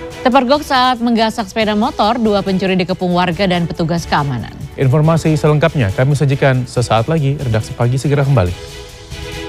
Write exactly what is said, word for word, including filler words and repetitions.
Terpergok saat menggasak sepeda motor, dua pencuri dikepung warga dan petugas keamanan. Informasi selengkapnya kami sajikan sesaat lagi. Redaksi Pagi segera kembali.